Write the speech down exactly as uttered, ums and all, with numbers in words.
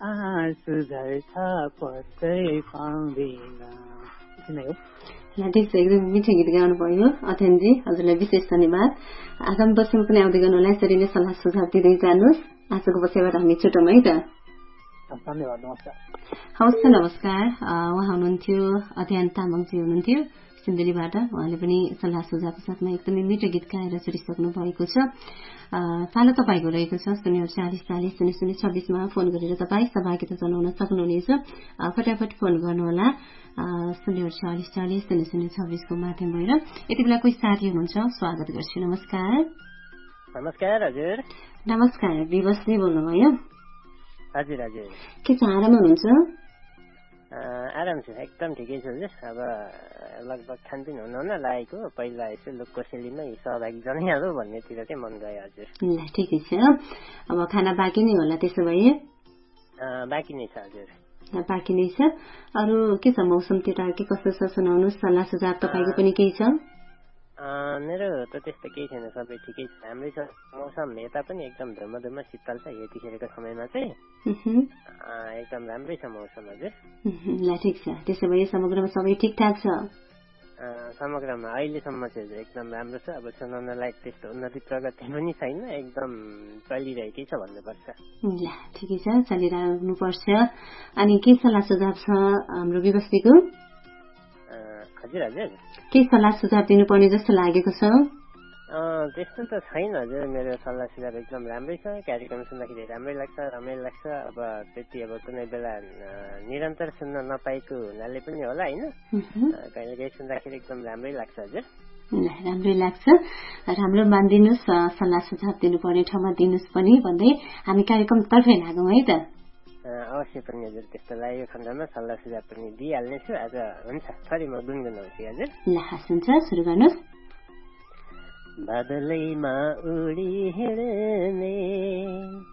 आँसु झर्छ पत्तै पाउँदिन। हो ल ठिक छ, एकदम मिठो गीत गाउनु भयो अध्ययनजी, हजुरलाई विशेष धन्यवाद। आगामी वर्षमा पनि आउँदै गर्नु होला, यसरी नै सल्लाह सुझाव दिँदै जानुहोस्। आजको बसेबाट हामी छुटौँ है त। धन्यवाद, नमस्कार। हवस्, नमस्कार। उहाँ हुनुहुन्थ्यो अध्ययन तामाङजी हुनुहुन्थ्यो सिन्धुलीबाट। उहाँले पनि सल्लाह सुझावको साथमा एकदमै मिठो गीत गाएर छुटिसक्नु भएको छ। पालो तपाईँको रहेको छ शून्य चालिस चालिस शून्य शून्य छब्बिसमा फोन गरेर तपाईँ सहभागिता जनाउन सक्नुहुनेछ। फटाफट फोन गर्नुहोला शून्य चालिस चालिस शून्य शून्य छब्बिसको माध्यम भएर। यति बेला कोही साथी हुनुहुन्छ, स्वागत गर्छु। नमस्कार। नमस्कार हजुर। नमस्कार, विवशजी बोल्नुभयो? हजुर हजुर। के छ, आराम हुनुहुन्छ? आराम छ, एकदम ठिकै छ हजुर। अब लगभग खानपिन हुन हुन लागेको, पहिला यसो लोककोसेलीमै सहभागी जनाइहालौँ भन्नेतिर चाहिँ मन गयो हजुर। ल ठिकै छ। अब खाना बाँकी नै होला त्यसो भए? बाँकी नै छ हजुर। बाँकी नै छ। अरू के छ मौसमतिर, के कस्तो छ सुनाउनुहोस्। सल्लाह सुझाव तपाईँको पनि केही छ? मेरो त त्यस्तो केही छैन, सबै ठिकै छ, राम्रै छ मौसम। यता पनि एकदम धुम्म धुम्म शीतल छ यतिखेरको समयमा चाहिँ, एकदम राम्रै छ मौसम हजुर। ल ठिक छ, त्यसो भए समग्रमा सबै ठिकठाक छ? समग्रमा अहिलेसम्म चाहिँ एकदम राम्रो छ। अब सुनाउन लायक त्यस्तो उन्नति प्रगति पनि छैन, एकदम चलिरहेकै छ भन्नुपर्छ। ल ठिकै छ, चलिरहनुपर्छ। अनि के सल्लाह सुझाव छ हाम्रो व्यवस्थीको? हजुर हजुर, के सल्लाह सुझाव दिनुपर्ने जस्तो लागेको छ? त्यस्तो त छैन हजुर, मेरो सल्लाह सुझाव एकदम राम्रै छ। कार्यक्रम सुन्दाखेरि राम्रै लाग्छ, रमाइलो लाग्छ। अब त्यति अब कुनै बेला निरन्तर सुन्न नपाएको हुनाले पनि होला होइन, कहिले कहीँ सुन्दाखेरि एकदम राम्रै लाग्छ हजुर। राम्रै लाग्छ, राम्रो मानिदिनुहोस्। सल्लाह सुझाव दिनुपर्ने ठाउँमा दिनुहोस् पनि भन्दै हामी कार्यक्रमतर्फै लागौँ है त। अवश्य पनि हजुर, त्यस्तो लागेको खण्डमा सल्लाह सुझाव पनि दिइहाल्नेछु आज। हुन्छ, सरी म गुनगुनाउँछु हजुर। ल हस्, हुन्छ, सुरु गर्नुहोस्। बादलैमा उडी हिँड्ने